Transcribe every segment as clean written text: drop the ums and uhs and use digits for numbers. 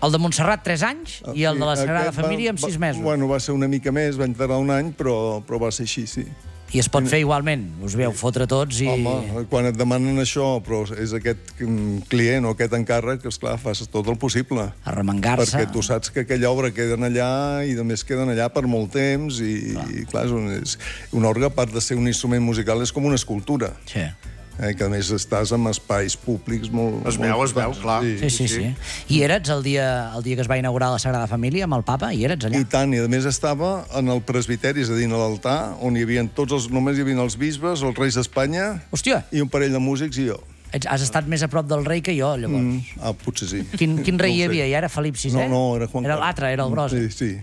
El de Montserrat, 3 anys, i el de la Sagrada Família, amb 6 mesos. Bueno, va ser una mica més, van tardar un any, però va ser així, sí. I es pot fer igualment, us veu fotre tots i... Home, quan et demanen això, però és aquest client o aquest encàrrec, esclar, fas tot el possible. Arremangar-se. Perquè tu saps que aquella obra queda allà i, a més, queden allà per molt temps i clar, un orgue, a part de ser un instrument musical, és com una escultura. Sí. Que a més estàs en espais públics molt... Es veu, clar. Sí. I eres el dia que es va inaugurar la Sagrada Família amb el papa? I eres allà? I tant, i a més estava en el presbiteri, és a dir, a l'altar, on hi havia només hi havia els bisbes, els reis d'Espanya... Hòstia! I un parell de músics i jo. Has estat més a prop del rei que jo, llavors. Potser sí. Quin rei hi havia? I ara Felip VI? No, era Juan Carles. Era l'altre, era el gros. Sí.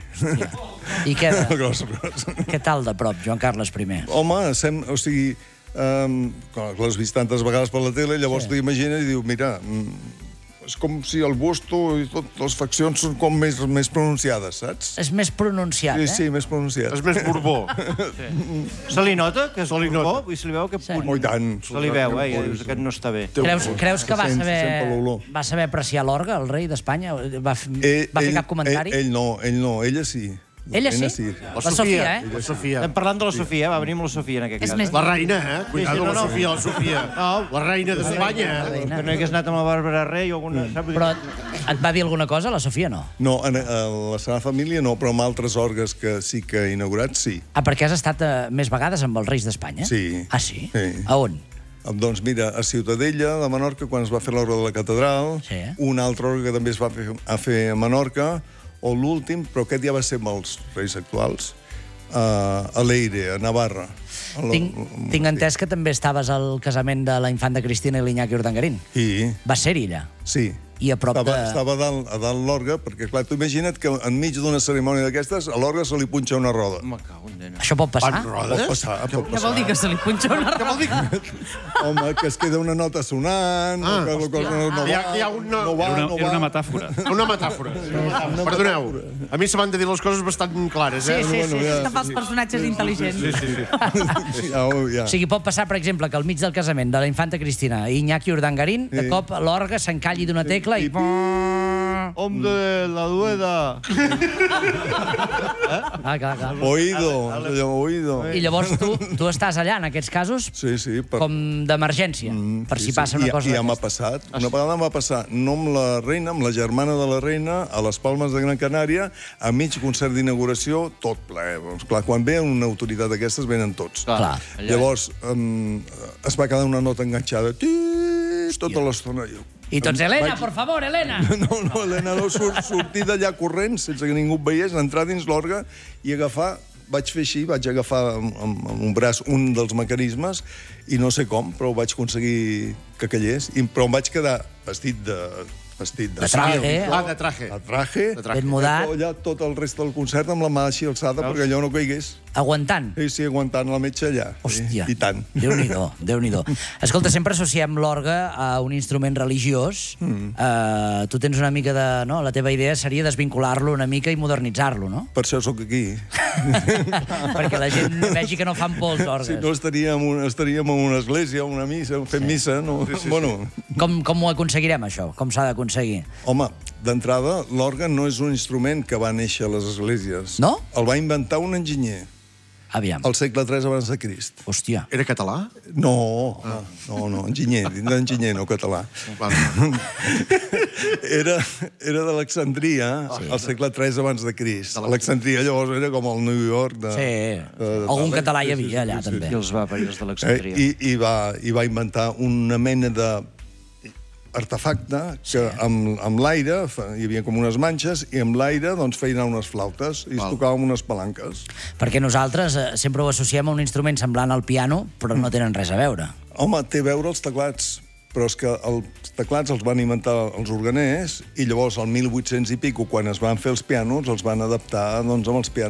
I què? El gros. Què tal de prop, Joan Carles I? Home, o sigui... l'has vist tantes vegades per la tele, llavors t'ho imagines i diu, mira, és com si el busto i totes les faccions són com més pronunciades, saps? És més pronunciat, Sí, més pronunciat. És més Borbó. Se li nota que és Borbó? Vull se li veu que punt... Oh, i tant. Se li veu, ja dius, aquest no està bé. Creus que Sempre l'olor. va saber apreciar l'orgue, el rei d'Espanya? Va fer cap comentari? Ell no, ella sí. Ella sí? La Sofia, La Sofia. Estem parlant de la Sofia, va venir amb la Sofia en aquest cas. La reina, Cuidado amb la Sofia. La reina d'Espanya. Que no hagués anat amb la Bàrbara Rey o alguna... Però et va dir alguna cosa, la Sofia, no? No, a la Sagrada Família no, però amb altres orgues que sí que he inaugurat, sí. Perquè has estat més vegades amb els reis d'Espanya? Sí. Ah, sí? Sí. A on? Doncs mira, a Ciutadella, de Menorca, quan es va fer l'orgue de la catedral, un altre orgue que també es va fer a Menorca, o l'últim, però aquest ja va ser amb els reis actuals, a Leire, a Navarra. Tinc entès que també estaves al casament de la infanta Cristina i l'Iñaki Urdangarín. Sí. Va ser-hi allà? Sí. I a prop Estava a dalt l'orgue, perquè, clar, tu imagina't que enmig d'una cerimònia d'aquestes, a l'orgue se li punxa una roda. Me cago en Déu. Això pot passar? Pot passar. Què vol dir que se li punxa una roda? Home, que es queda una nota sonant, que la cosa no va. Era una metàfora. Una metàfora. Perdoneu, a mi se m'han de dir les coses bastant clares, eh? Sí. Que fa els personatges intel·ligents. Ja. O sigui, pot passar, per exemple, que al mig del casament de la infanta Cristina i Iñaki Urdangarín, de cop l'orgue s'encalli d'una tecla i... Hombre, la dueda. Clar. Oído. I llavors tu estàs allà, en aquests casos, Sí. com d'emergència, per si passa una cosa I ja m'ha d'aquestes. passat. Una vegada em va passar, no amb la reina, amb la germana de la reina, a les Palmes de Gran Canària, a mig concert d'inauguració, tot ple. Clar, quan ve una autoritat d'aquestes, venen tots. Clar. Llavors, es va quedar una nota enganxada, tota l'estona. I tots, Helena, por favor, Helena! No, Helena, no, sortir d'allà corrents, sense que ningú et veiés, entrar dins l'orgue i agafar... Vaig fer així, vaig agafar amb un braç un dels mecanismes i no sé com, però ho vaig aconseguir que callés, però em vaig quedar vestit de traje. De traje. De traje. Ben mudat. Allà tot el rest del concert amb la mà així alçada perquè allò no caigués. Aguantant. Sí, aguantant la metge allà. Hòstia. I tant. Déu-n'hi-do. Escolta, sempre associem l'orgue a un instrument religiós. Tu tens una mica de... No? La teva idea seria desvincular-lo una mica i modernitzar-lo, no? Per això sóc aquí. Perquè la gent vegi que no fan por els orgues. Si no, estaríem en una església, una missa, fent missa. No? Bueno. Com ho aconseguirem, això? Com s'ha d'aconseguir? Home, d'entrada, l'orgue no és un instrument que va néixer a les esglésies. No? El va inventar un enginyer. Aviam. Al segle III abans de Crist. Hòstia. Era català? No, enginyer, d'enginyer, no català. Era d'Alexandria, al segle III abans de Crist. Alexandria llavors era com el New York de... Sí, algun català hi havia allà, també. I els va parir els d'Alexandria. I va inventar una mena de artefacte que amb l'aire, hi havia com unes manxes, i amb l'aire feien unes flautes i es tocaven unes palanques. Perquè nosaltres sempre ho associem a un instrument semblant al piano, però no tenen res a veure. Home, té a veure els teclats, però és que els teclats els van inventar els organers i llavors al 1800 i pico, quan es van fer els pianos, els van adaptar amb els pianos.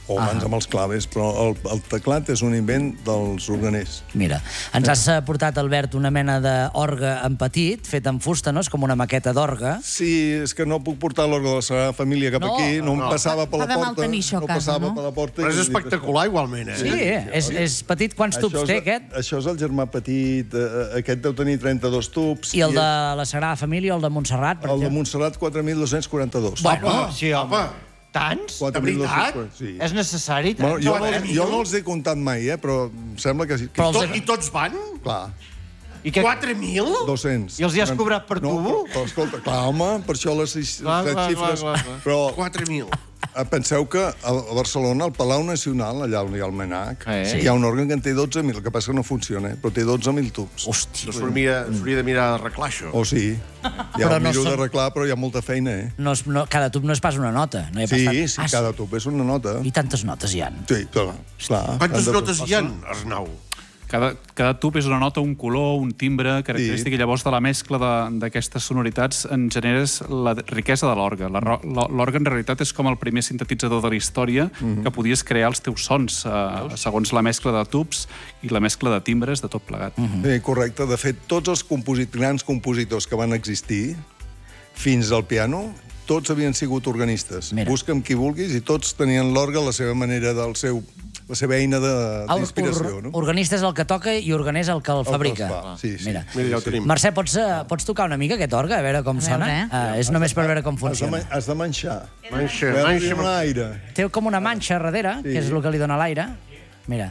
o abans amb els claves, però el teclat és un invent dels organers. Mira, ens has portat, Albert, una mena d'orgue en petit, fet en fusta, no? És com una maqueta d'orgue. Sí, és que no puc portar l'orgue de la Sagrada Família cap aquí, no em passava per la Fa de mal porta. tenir això a No casa, passava no? per la porta. Però és espectacular, igualment, Sí, és petit. Quants tubs té, aquest? Això és el germà petit, aquest deu tenir 32 tubs. I el de la Sagrada Família o el de Montserrat, per El de exemple? Montserrat, 4.242. Bueno, Sí, home. Tants? De veritat? Sí. És necessari? Bueno, jo Quatre no els he comptat mai, però em sembla que sí. Però els- I tots van? Clar, I què? 4.000? 200. I els hi has cobrat per tubo? No, però escolta, clar, home, per això les xifres... Però 4.000. penseu que a Barcelona, al Palau Nacional, allà on hi ha el Menac, Sí. hi ha un òrgan que en té 12.000, el que passa que no funciona, però té 12.000 tubs. Hòstia, S'hauria de mirar d'arreglar això. O sí, ja Però ho no miro són- d'arreglar, però hi ha molta feina, eh? cada tub no és pas una nota. No hi ha Sí, pas sí, cada tub és una nota. I tantes notes hi ha. Sí, clar. Quantes notes hi ha, Arnau? Cada tub és una nota, un color, un timbre característic, i llavors de la mescla d'aquestes sonoritats en generes la riquesa de l'orgue. L'orgue en realitat és com el primer sintetitzador de la història que podies crear els teus sons segons la mescla de tubs i la mescla de timbres de tot plegat. Sí, correcte. De fet, tots els grans compositors que van existir fins al piano, tots havien sigut organistes. Mira. Busca'm qui vulguis i tots tenien l'orgue a la seva manera la seva eina d'inspiració, no? Organista és el que toca i organer és el que el fabrica. fa, sí, sí. Mira. Mira, ja ho tenim. Mercè, pots tocar una mica aquest orgue, a veure com sona? És només per veure com funciona. Has de manxar. Manxa, Veure l'aire. Té com una manxa darrere, que és el que li dona l'aire. Mira.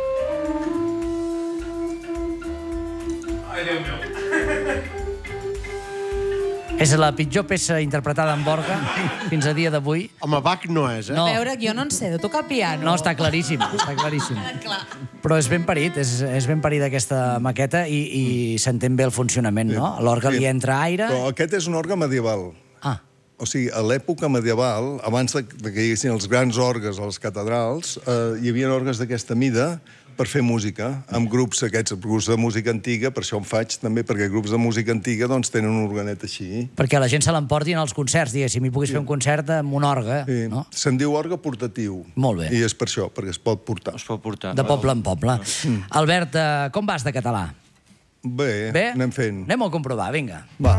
És la pitjor peça interpretada amb orgue fins a dia d'avui. Home, Bach no és, eh? No. A veure, jo no en sé de tocar el piano. No, està claríssim, està claríssim. Però és ben parit, és ben parit aquesta maqueta i s'entén bé el funcionament, no? A l'orgue li entra aire... Però aquest és un orgue medieval. Ah, O sigui, a l'època medieval, abans que hi haguessin els grans orgues a les catedrals, hi havia orgues d'aquesta mida per fer música, amb grups de música antiga, per això en faig també, perquè grups de música antiga doncs tenen un organet així. perquè la gent se l'emporti en els concerts, diguéssim, i puguis fer un concert amb un orgue, Sí. no? Se'n diu orgue portatiu. Molt bé. I és per això, perquè es pot portar. Es pot portar. De poble en poble. Albert, com vas de català? Bé, Bé? anem fent. Anem a comprovar, vinga. Va.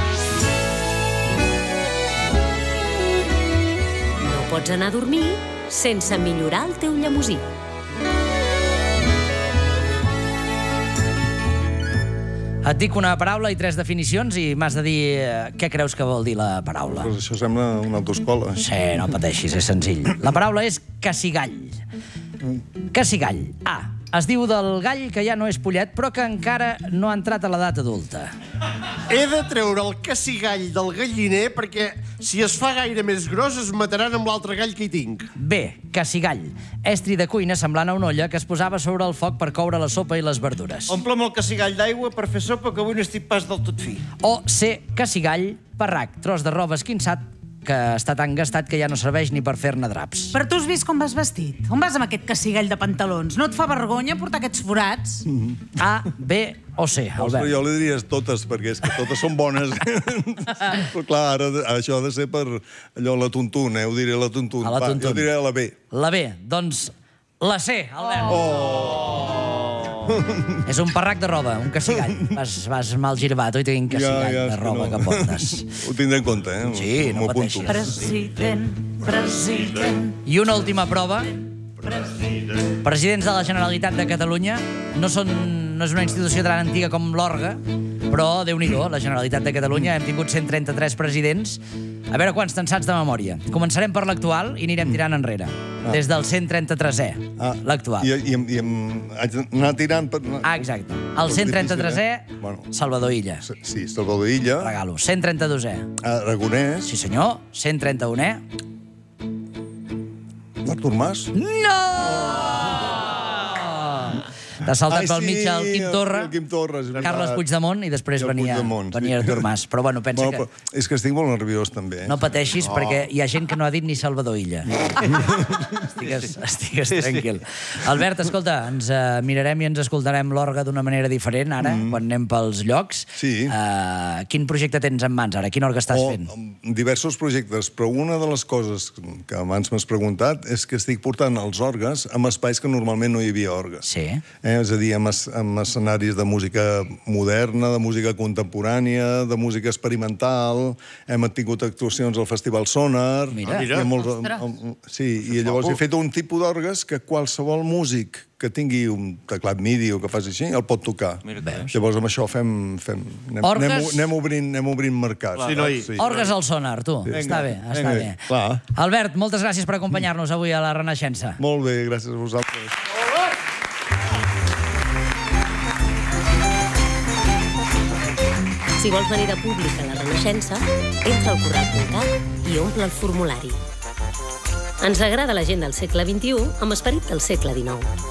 No pots anar a dormir sense millorar el teu llemosí. Et dic una paraula i 3 definicions i m'has de dir què creus que vol dir la paraula. Pues això sembla una autoescola. Sí, no pateixis, és senzill. La paraula és cassigall. Cassigall. A. Es diu del gall que ja no és pollet, però que encara no ha entrat a l'edat adulta. He de treure el cassigall del galliner perquè si es fa gaire més gros es mataran amb l'altre gall que hi tinc. B. Cassigall. Estri de cuina semblant a una olla que es posava sobre el foc per coure la sopa i les verdures. Omple'm el cassigall d'aigua per fer sopa, que avui no estic pas del tot fi. O C. Cassigall. Parrac. Tros de roba esquinçat que està tan gastat que ja no serveix ni per fer-ne draps. Però tu has vist com vas vestit? On vas amb aquest cassigall de pantalons? No et fa vergonya portar aquests forats? A, B o C, Ostres, Albert. jo li diries totes, perquè és que totes són bones. Però clar, ara això ha de ser per allò, la tuntun, ho diré la tuntun. A la tuntun. Jo diré la B. La B, doncs la C, Albert. És un parrac de roba, un cassigall. Vas mal girbat, oi, quin cassigall de roba que portes. Ho tindré en compte, eh? Sí, no M'ho apunto. pateixis. President. I una última prova. Presidents de la Generalitat de Catalunya no és una institució tan antiga com l'Orgue, però, Déu-n'hi-do, la Generalitat de Catalunya hem tingut 133 presidents. A veure quants te'n saps de memòria. Començarem per l'actual i anirem tirant enrere. Des del 133è, l'actual. I haig d'anar tirant per... Ah, exacte. El 133è, Bueno. Salvador Illa. Sí, Salvador Illa. Regalo. 132è. Aragonès. Sí, senyor. 131è. Artur Mas. No! T'ha saltat pel mig el Quim Torra, el Quim Torra, és veritat. Carles Puigdemont, i després I el venia Puigdemont, sí. Artur Mas. Però bueno, pensa que... És que estic molt nerviós, també. No pateixis, perquè hi ha gent que no ha dit ni Salvador Illa. Estigues tranquil. Albert, escolta, ens mirarem i ens escoltarem l'orgue d'una manera diferent, ara, quan anem pels llocs. Sí. Quin projecte tens en mans, ara? Quin orgue estàs fent? Diversos projectes, però una de les coses que abans m'has preguntat és que estic portant els orgues en espais que normalment no hi havia orgues. Sí. És a dir, en escenaris de música moderna, de música contemporània, de música experimental. Hem tingut actuacions al Festival Sonar. Mira. Sí, i llavors he fet un tipus d'orgues que qualsevol músic que tingui un teclat MIDI o que faci així, el pot tocar. Llavors amb això anem obrint mercats. Orgues al Sonar, tu. Està bé, està bé. Albert, moltes gràcies per acompanyar-nos avui a la Renaixença. Molt bé, gràcies a vosaltres. Si vols venir de públic a la Renaixença, entra al correu.cat i omple el formulari. Ens agrada la gent del segle XXI amb esperit del segle XIX.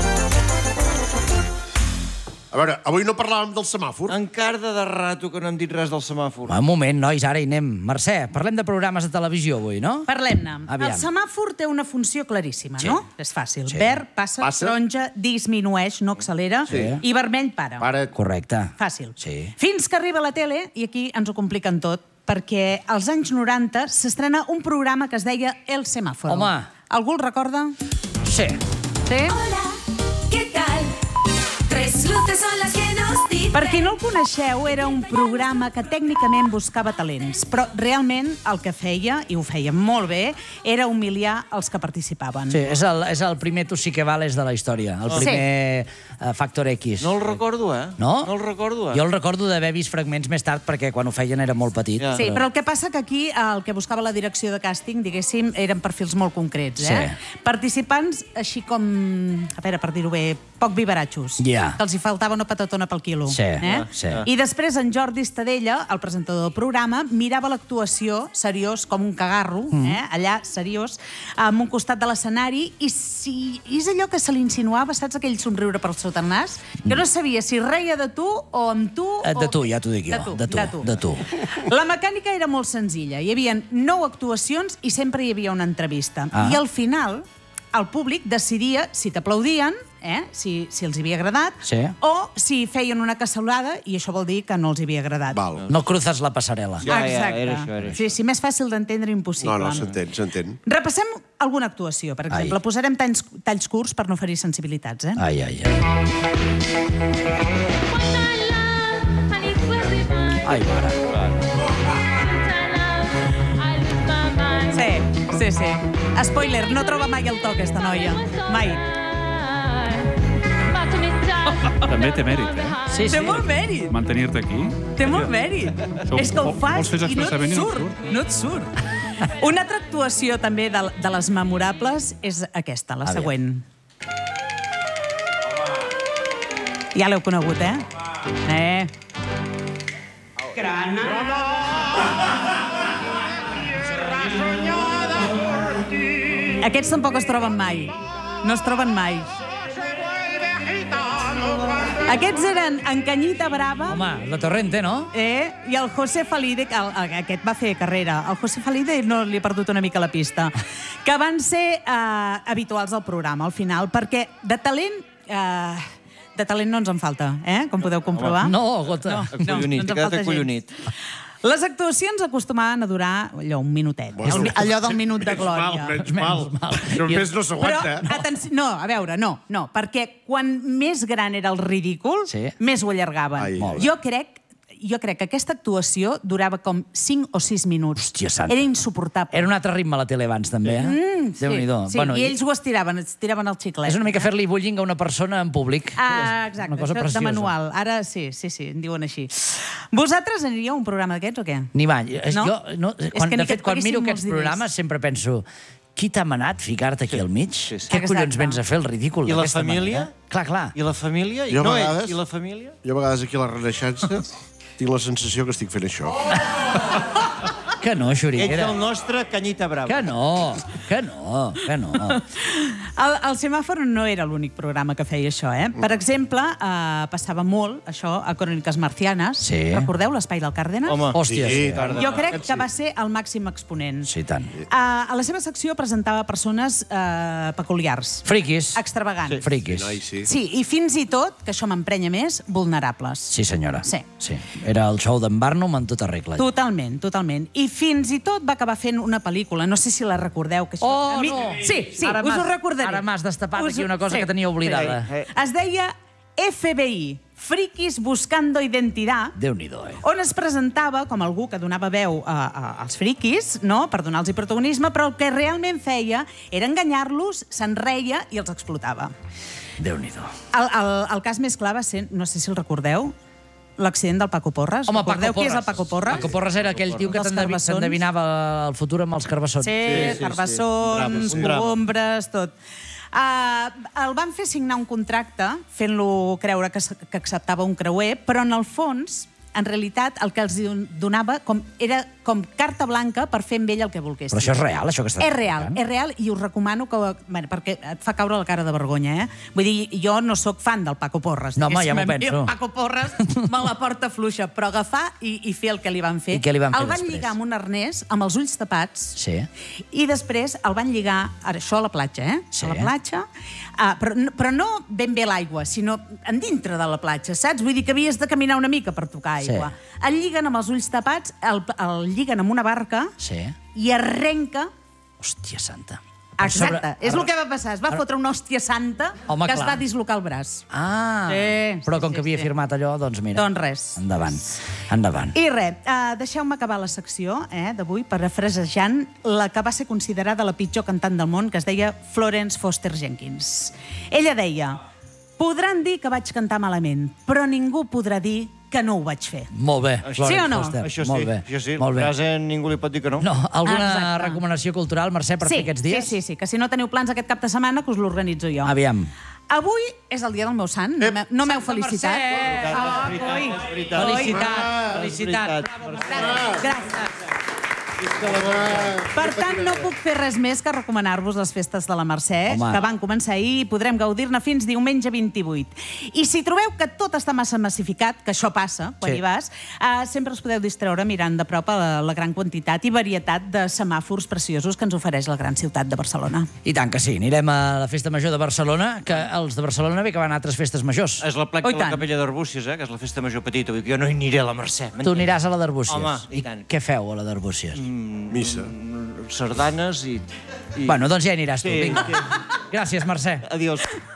A veure, avui no parlàvem del semàfor. Encara de rato que no hem dit res del semàfor. Un moment, nois, ara hi anem. Mercè, parlem de programes de televisió avui, no? Parlem-ne. Aviam. El semàfor té una funció claríssima, Sí. no? És fàcil. Sí. Verd, passa, taronja, disminueix, no accelera, i vermell, para. Correcte. Fàcil. Sí. Fins que arriba a la tele, i aquí ens ho compliquen tot, perquè als anys 90 s'estrena un programa que es deia El Semàforo. Home. Algú el recorda? Sí. Sí? Hola, ¿qué tal? Tres luces son las que nos dicen. Per qui no el coneixeu, era un programa que tècnicament buscava talents, però realment el que feia, i ho feia molt bé, era humiliar els que participaven. Sí, és el primer Tu sí que vales de la història. El primer Factor X. No el recordo, No? No el recordo, Jo el recordo d'haver vist fragments més tard, perquè quan ho feien era molt petit. Sí, però el que passa que aquí el que buscava la direcció de càsting, diguéssim, eren perfils molt concrets, Participants així com, a veure, per dir-ho bé, poc vivaratxos. Ja. Que els hi faltava una patatona pel quilo. Sí, sí. I després en Jordi Estadella, el presentador del programa, mirava l'actuació seriós com un cagarro, allà seriós, amb un costat de l'escenari, i si és allò que se li insinuava, saps aquell somriure per sota el nas? Que no sabia si reia de tu o amb tu... De tu, ja t'ho dic jo. De tu. La mecànica era molt senzilla. Hi havia 9 actuacions i sempre hi havia una entrevista. I al final, el públic decidia si t'aplaudien, si els havia agradat, o si feien una cassolada, i això vol dir que no els havia agradat. No cruzes la passarel·la. Exacte. Sí, més fàcil d'entendre, impossible. No, s'entén. Repassem alguna actuació, per exemple. Posarem talls curts per no ferir sensibilitats, Ai. Ai, mare. Sí. Spoiler, no troba mai el to, aquesta noia. Mai. També té mèrit, Sí. Té molt mèrit. Mantenir-te aquí. Té molt mèrit. És que ho fas i no et surt. Una altra actuació també de les memorables és aquesta, la següent. Ja l'heu conegut, Aquests tampoc es troben mai. No es troben mai. Aquests eren en Cañita Brava... Home, la Torrente, no? I el José Falide, aquest va fer carrera. El José Falide no li he perdut una mica la pista. Que van ser habituals al programa, al final, perquè de talent... De talent no ens en falta, com podeu comprovar. No, gota. Acollonit, quedat acollonit. Les actuacions acostumaven a durar allò, un minutet. Allò del minut de glòria. Menys mal. Només no s'aguanta. Però, atenció, no, a veure, no, perquè quan més gran era el ridícul, més ho allargaven. Jo crec que aquesta actuació durava com 5 o 6 minuts. Hòstia santa. Era insuportable. Era un altre ritme a la tele abans, també, Déu-n'hi-do. Sí, i ells ho estiraven el xiclet. És una mica fer-li bullying a una persona en públic. Exacte, això de manual. Ara sí, en diuen així. Vosaltres aniríeu a un programa d'aquests o què? Ni va. De fet, quan miro aquests programes sempre penso... Qui t'ha manat ficar-te aquí al mig? Què collons vens a fer el ridícul d'aquesta manera? Clar. I la família? Jo a vegades aquí a la Renaixença tinc la sensació que estic fent això. Que no, Ets Xuriguera. el nostre Canyita Brava. Que no, que no, que no. El Semàfor no era l'únic programa que feia això, eh? Per exemple, passava molt, això, a Cròniques Marcianes. Sí. Recordeu l'Espai del Cárdenas? Home, Hòstia, sí. Jo crec que va ser el màxim exponent. Sí, tant. A la seva secció presentava persones peculiars. Friquis. Extravagants. Friquis. Sí, i fins i tot, que això m'emprenya més, vulnerables. Sí, senyora. Sí. Era el show d'en Barnum en tota regla. Totalment, totalment. I fins i tot va acabar fent una pel·lícula, no sé si la recordeu. Que això... Oh, a mi... no! Sí, Ara us ho m'has- recordaré. ara m'has destapat aquí una cosa que tenia oblidada. Es deia FBI, Frikis Buscando Identidad, Déu-n'hi-do, on es presentava com algú que donava veu als friquis, no?, per donar-los protagonisme, però el que realment feia era enganyar-los, se'n reia i els explotava. Déu-n'hi-do. El cas més clar va ser, no sé si el recordeu, l'accident del Paco Porres. Home, Recordeu Paco Porres. qui és el Paco Porres? Paco Porres era aquell tio que Dels carbassons. t'endevinava el futur amb els carbassons. Sí, carbassons, Un drama. cogombres, tot. El van fer signar un contracte fent-lo creure que acceptava un creuer, però en el fons, en realitat, el que els donava era com carta blanca per fer amb ell el que volguessin. Però això és real, això que estàs explicant? És real, i us recomano que... Bueno, perquè et fa caure la cara de vergonya, eh? Vull dir, jo no sóc fan del Paco Porres. No, home, ja m'ho diguéssim. penso. El Paco Porres me la porta fluixa, però agafar i fer el que li van fer. I què li van fer El van després? lligar amb un arnès, amb els ulls tapats, Sí. i després el van lligar, ara, això a la platja, eh? Sí. A la platja, però no ben bé a l'aigua, sinó en dintre de la platja, saps? Vull dir que havies de caminar una mica per tocar aigua. Sí. El lliguen amb els ulls tapats, el lliguen amb una barca Sí. i arrenca... Hòstia santa. Exacte, és el que va passar. Es va fotre una hòstia santa Home, que es clar. va dislocar el braç. Ah, Sí, però com sí, que havia sí. firmat allò, doncs mira. Doncs res. Endavant, endavant. I res, deixeu-me acabar la secció d'avui parafrasejant la que va ser considerada la pitjor cantant del món, que es deia Florence Foster Jenkins. Ella deia: podran dir que vaig cantar malament, però ningú podrà dir que no ho vaig fer. Molt bé, Sí o no? Foster. Això sí, Molt bé, això sí. molt bé. Frase ningú li pot dir que no. No, alguna Exacte. recomanació cultural, Mercè, per fer aquests dies? Sí, que si no teniu plans aquest cap de setmana, que us l'organitzo jo. Aviam. Avui és el dia del meu sant. No m'heu felicitat. Mercè! Ah, És coi. veritat. Felicitat, felicitat. Gràcies. Per tant, no puc fer res més que recomanar-vos les festes de la Mercè, Home. que van començar ahir i podrem gaudir-ne fins diumenge 28. I si trobeu que tot està massa massificat, que això passa quan Sí. hi vas, sempre us podeu distreure mirant de prop la gran quantitat i varietat de semàfors preciosos que ens ofereix la gran ciutat de Barcelona. I tant que sí, anirem a la Festa Major de Barcelona, que els de Barcelona bé que van a altres festes majors. És la plec Oh, i de la tant. Capella d'Arbúcies, que és la festa major petita. Vull dir que jo no hi aniré a la Mercè. Tu aniràs a la d'Arbúcies. Home, i tant. Què feu a la d'Arbúcies? Missa. Sardanes i... Bueno, doncs ja hi aniràs tu, Sí, vinga. sí. Gràcies, Mercè. Adiós.